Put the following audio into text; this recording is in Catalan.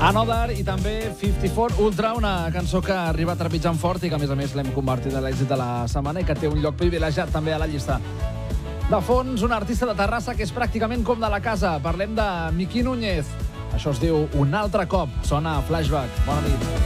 Another i també 54 Ultra, una cançó que ha arribat trepitjant fort i que, a més, l'hem convertit en l'èxit de la setmana i que té un lloc privilegiat també a la llista. De fons, un artista de Terrassa que és pràcticament com de la casa. Parlem de Miquí Núñez. Això es diu Un altre cop. Sona Flashback. Bona nit.